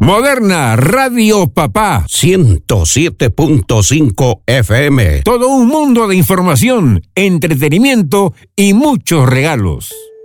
Moderna Radio Papá 107.5 FM. Todo un mundo de información, entretenimiento y muchos regalos.